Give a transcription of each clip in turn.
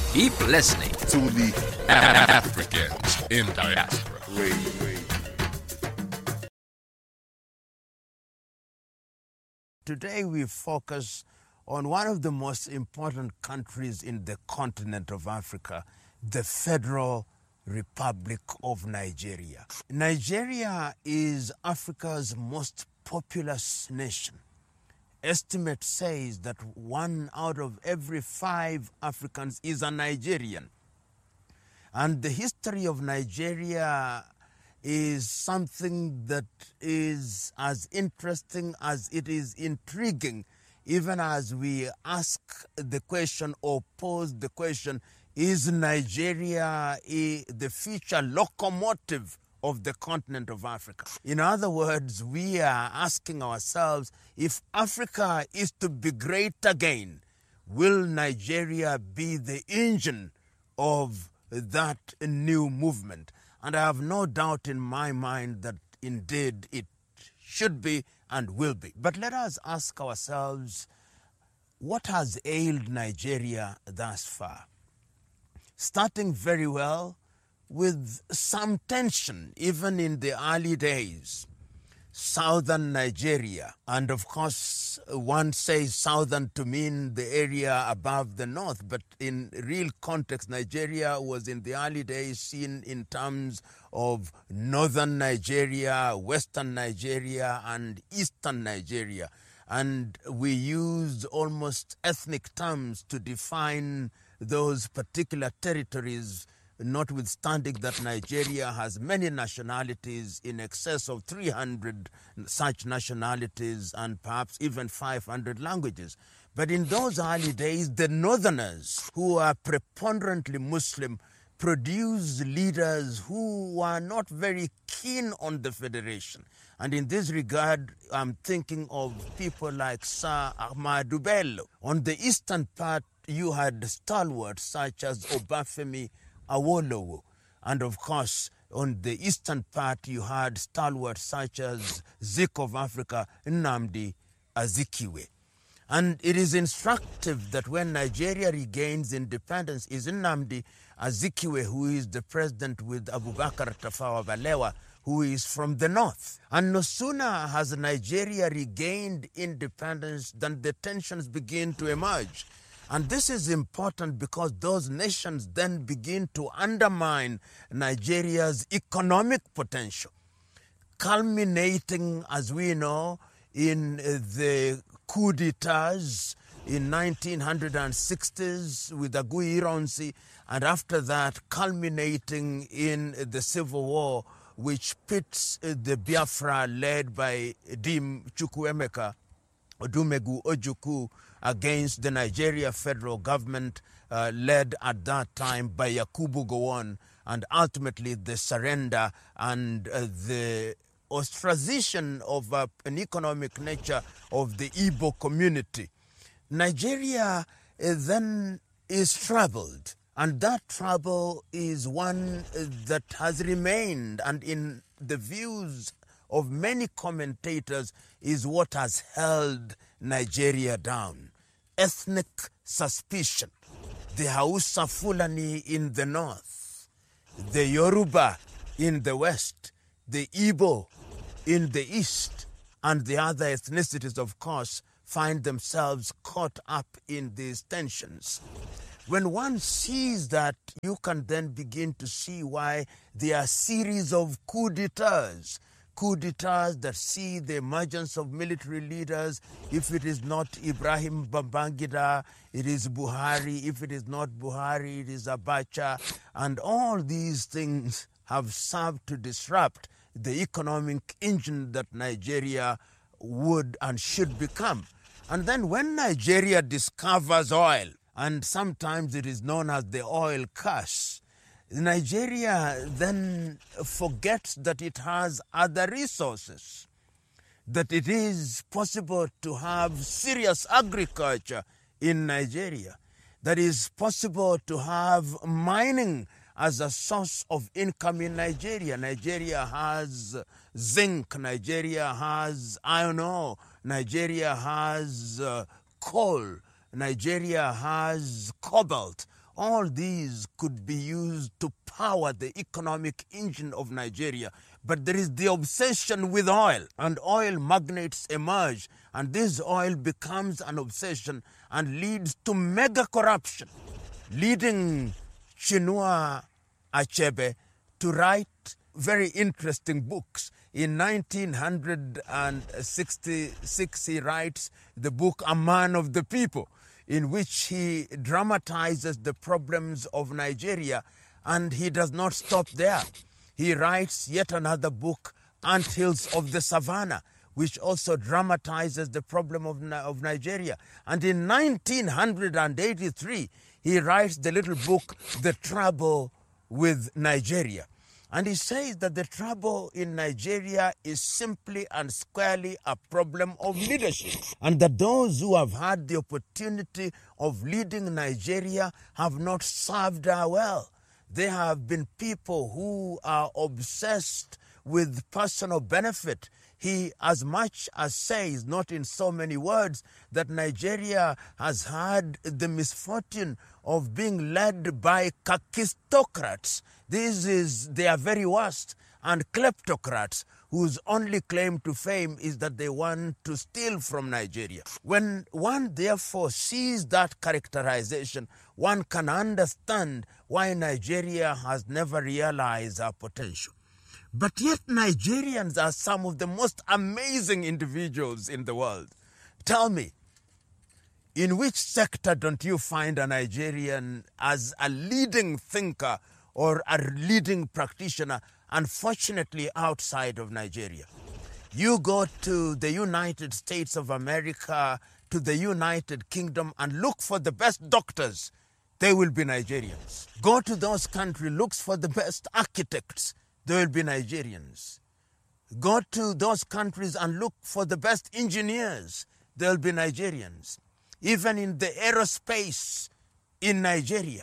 Keep listening to the Africans in Diaspora. Today we focus on one of the most important countries in the continent of Africa, the Federal Republic of Nigeria. Nigeria is Africa's most populous nation. Estimate says that 1 out of every 5 Africans is a Nigerian. And the history of Nigeria is something that is as interesting as it is intriguing, even as we ask the question or pose the question, is Nigeria the future locomotive of the continent of Africa? In other words, we are asking ourselves, if Africa is to be great again, will Nigeria be the engine of that new movement? And I have no doubt in my mind that indeed it should be and will be. But let us ask ourselves, what has ailed Nigeria thus far? Starting very well with some tension, even in the early days. Southern Nigeria, and of course one says southern to mean the area above the north, but in real context Nigeria was in the early days seen in terms of northern Nigeria, western Nigeria and eastern Nigeria, and we used almost ethnic terms to define those particular territories, notwithstanding that Nigeria has many nationalities, in excess of 300 such nationalities and perhaps even 500 languages. But in those early days, the northerners, who are preponderantly Muslim, produced leaders who were not very keen on the federation. And in this regard, I'm thinking of people like Sir Ahmadu Bello. On the eastern part, you had stalwarts such as Obafemi Awolowo. And of course, on the eastern part, you had stalwarts such as Zik of Africa, Nnamdi Azikiwe. And it is instructive that when Nigeria regains independence, is Nnamdi Azikiwe who is the president with Abubakar Tafawa Balewa, who is from the north. And no sooner has Nigeria regained independence than the tensions begin to emerge. And this is important because those nations then begin to undermine Nigeria's economic potential, culminating, as we know, in the coup d'etats in 1960s with Aguiyi Ironsi, and after that culminating in the civil war which pits the Biafra led by Dim Chukwuemeka Odumegu Ojukwu against the Nigeria federal government led at that time by Yakubu Gowon, and ultimately the surrender and the ostracization of an economic nature of the Igbo community. Nigeria then is troubled, and that trouble is one that has remained, and in the views of many commentators is what has held Nigeria down. Ethnic suspicion. The Hausa Fulani in the north, the Yoruba in the west, the Igbo in the east, and the other ethnicities, of course, find themselves caught up in these tensions. When one sees that, you can then begin to see why there are a series of coup d'etats that see the emergence of military leaders. If it is not Ibrahim Babangida, it is Buhari. If it is not Buhari, it is Abacha. And all these things have served to disrupt the economic engine that Nigeria would and should become. And then when Nigeria discovers oil, and sometimes it is known as the oil curse, Nigeria then forgets that it has other resources, that it is possible to have serious agriculture in Nigeria, that it is possible to have mining as a source of income in Nigeria. Nigeria has zinc, Nigeria has iron ore, Nigeria has coal, Nigeria has cobalt. All these could be used to power the economic engine of Nigeria. But there is the obsession with oil, and oil magnates emerge, and this oil becomes an obsession and leads to mega corruption, leading Chinua Achebe to write very interesting books. In 1966, he writes the book A Man of the People, in which he dramatizes the problems of Nigeria, and he does not stop there. He writes yet another book, Anthills of the Savannah, which also dramatizes the problem of Nigeria. And in 1983, he writes the little book, The Trouble with Nigeria. And he says that the trouble in Nigeria is simply and squarely a problem of leadership, and that those who have had the opportunity of leading Nigeria have not served her well. They have been people who are obsessed with personal benefit. He as much as says, not in so many words, that Nigeria has had the misfortune of being led by kakistocrats. This is their very worst, and kleptocrats whose only claim to fame is that they want to steal from Nigeria. When one therefore sees that characterization, one can understand why Nigeria has never realized her potential. But yet Nigerians are some of the most amazing individuals in the world. Tell me, in which sector don't you find a Nigerian as a leading thinker or a leading practitioner, unfortunately outside of Nigeria? You go to the United States of America, to the United Kingdom, and look for the best doctors. They will be Nigerians. Go to those countries, look for the best architects. They will be Nigerians. Go to those countries and look for the best engineers. They will be Nigerians. Even in the aerospace in Nigeria.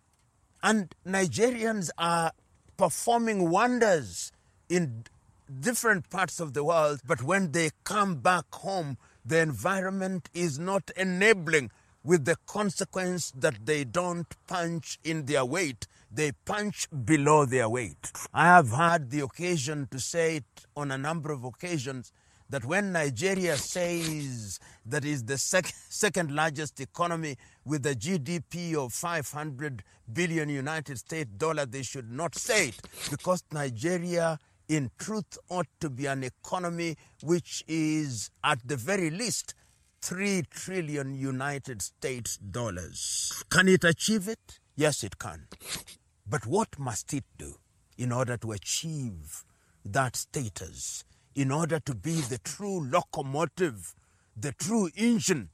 And Nigerians are performing wonders in different parts of the world, but when they come back home, the environment is not enabling, with the consequence that they don't punch in their weight, they punch below their weight. I have had the occasion to say it on a number of occasions, that when Nigeria says that is the second largest economy with a GDP of 500 billion United States dollars, they should not say it, because Nigeria in truth ought to be an economy which is at the very least 3 trillion United States dollars. Can it achieve it? Yes, it can. But what must it do in order to achieve that status, in order to be the true locomotive, the true engine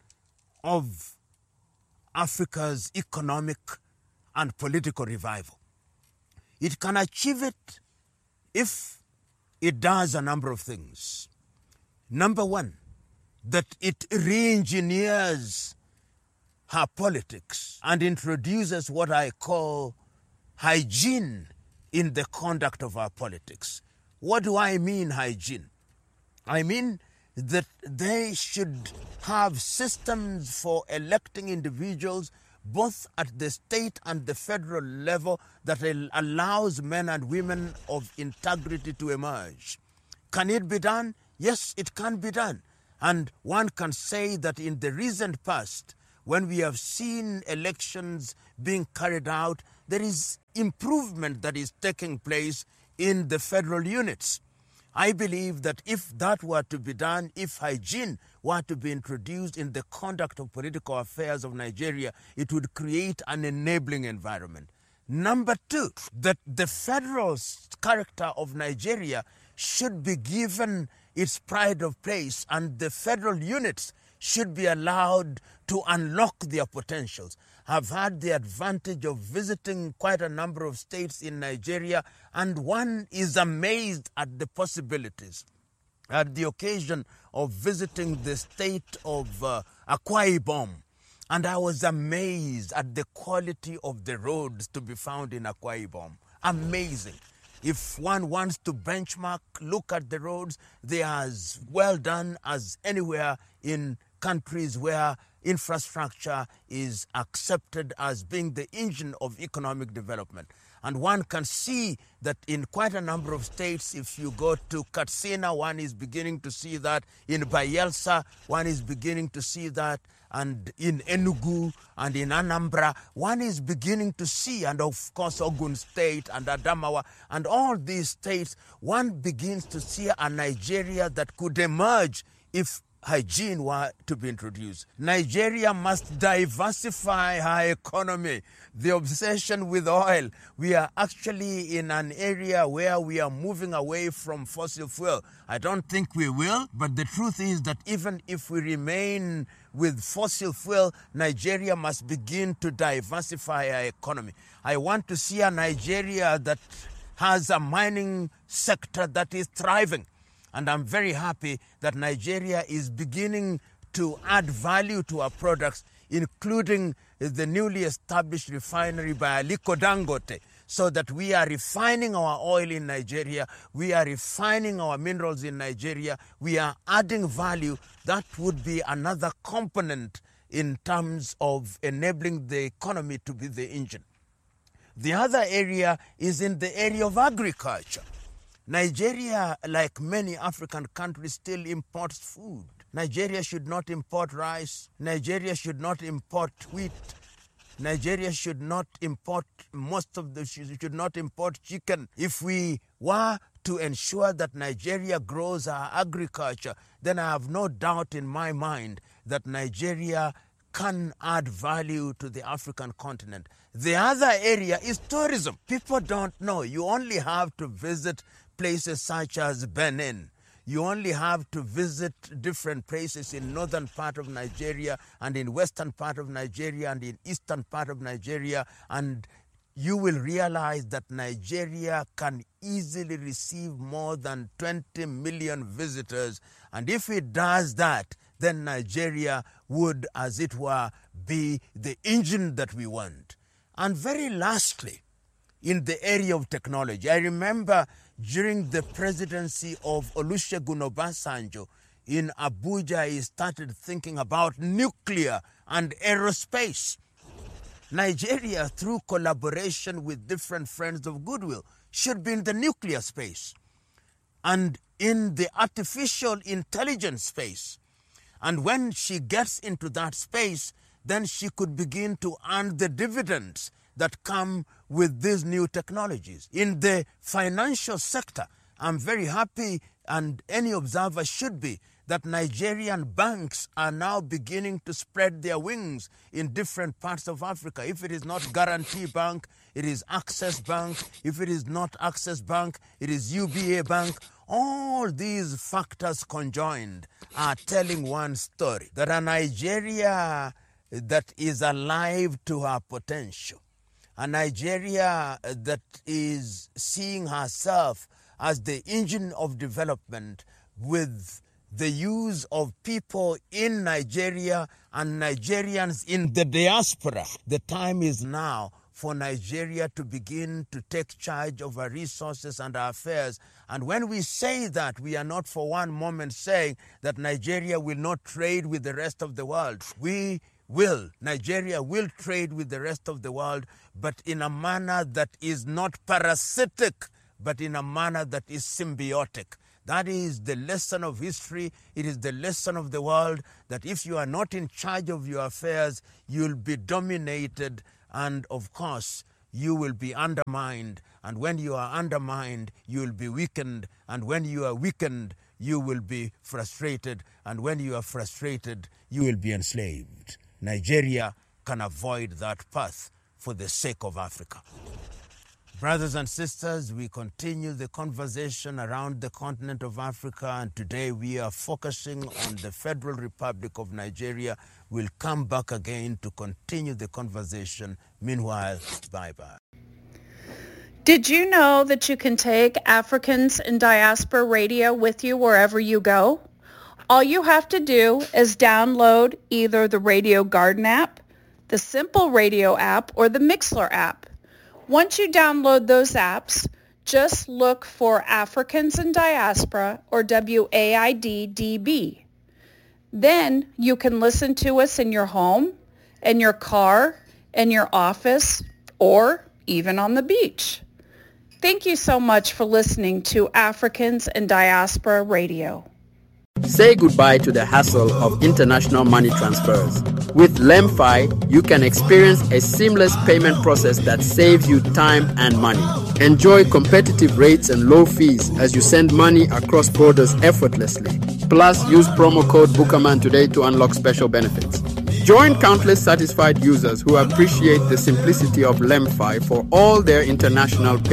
of Africa's economic and political revival? It can achieve it if it does a number of things. Number one, that it re-engineers her politics and introduces what I call hygiene in the conduct of our politics. What do I mean, hygiene? I mean that they should have systems for electing individuals both at the state and the federal level that allows men and women of integrity to emerge. Can it be done? Yes, it can be done. And one can say that in the recent past, when we have seen elections being carried out, there is improvement that is taking place in the federal units. I believe that if that were to be done, if hygiene were to be introduced in the conduct of political affairs of Nigeria, it would create an enabling environment. Number two, that the federal character of Nigeria should be given its pride of place, and the federal units should be allowed to unlock their potentials. I've had the advantage of visiting quite a number of states in Nigeria, and one is amazed at the possibilities. I had the occasion of visiting the state of Akwa Ibom, and I was amazed at the quality of the roads to be found in Akwa Ibom. Amazing. If one wants to benchmark, look at the roads, they are as well done as anywhere in countries where infrastructure is accepted as being the engine of economic development. And one can see that in quite a number of states. If you go to Katsina, one is beginning to see that. In Bayelsa, one is beginning to see that. And in Enugu and in Anambra, one is beginning to see, and of course Ogun State and Adamawa and all these states, one begins to see a Nigeria that could emerge if hygiene were to be introduced. Nigeria must diversify her economy. The obsession with oil, we are actually in an area where we are moving away from fossil fuel. I don't think we will, but the truth is that even if we remain with fossil fuel, Nigeria must begin to diversify her economy. I want to see a Nigeria that has a mining sector that is thriving. And I'm very happy that Nigeria is beginning to add value to our products, including the newly established refinery by Aliko Dangote, so that we are refining our oil in Nigeria, we are refining our minerals in Nigeria, we are adding value. That would be another component in terms of enabling the economy to be the engine. The other area is in the area of agriculture. Nigeria, like many African countries, still imports food. Nigeria should not import rice. Nigeria should not import wheat. Nigeria should not import should not import chicken. If we were to ensure that Nigeria grows our agriculture, then I have no doubt in my mind that Nigeria can add value to the African continent. The other area is tourism. People don't know. You only have to visit places such as Benin. You only have to visit different places in northern part of Nigeria and in western part of Nigeria and in eastern part of Nigeria, and you will realize that Nigeria can easily receive more than 20 million visitors. And if it does that, then Nigeria would, as it were, be the engine that we want. And very lastly, in the area of technology, I remember during the presidency of Olusegun Obasanjo in Abuja, he started thinking about nuclear and aerospace. Nigeria, through collaboration with different friends of goodwill, should be in the nuclear space and in the artificial intelligence space. And when she gets into that space, then she could begin to earn the dividends that come with these new technologies. In the financial sector, I'm very happy, and any observer should be, that Nigerian banks are now beginning to spread their wings in different parts of Africa. If it is not Guarantee Bank, it is Access Bank. If it is not Access Bank, it is UBA Bank. All these factors conjoined are telling one story, that a Nigeria that is alive to her potential, a Nigeria that is seeing herself as the engine of development with the use of people in Nigeria and Nigerians in the diaspora. The time is now for Nigeria to begin to take charge of our resources and our affairs. And when we say that, we are not for one moment saying that Nigeria will not trade with the rest of the world. Nigeria will trade with the rest of the world, but in a manner that is not parasitic, but in a manner that is symbiotic. That is the lesson of history. It is the lesson of the world, that if you are not in charge of your affairs, you'll be dominated, and of course, you will be undermined. And when you are undermined, you will be weakened. And when you are weakened, you will be frustrated. And when you are frustrated, you will be enslaved. Nigeria can avoid that path for the sake of Africa. Brothers and sisters, we continue the conversation around the continent of Africa, and today we are focusing on the Federal Republic of Nigeria. We'll come back again to continue the conversation. Meanwhile, bye-bye. Did you know that you can take Africans in Diaspora Radio with you wherever you go? All you have to do is download either the Radio Garden app, the Simple Radio app, or the Mixlr app. Once you download those apps, just look for Africans in Diaspora or WAID-DB. Then you can listen to us in your home, in your car, in your office, or even on the beach. Thank you so much for listening to Africans in Diaspora Radio. Say goodbye to the hassle of international money transfers. With LemFi, you can experience a seamless payment process that saves you time and money. Enjoy competitive rates and low fees as you send money across borders effortlessly. Plus, use promo code Bookerman today to unlock special benefits. Join countless satisfied users who appreciate the simplicity of LemFi for all their international payments.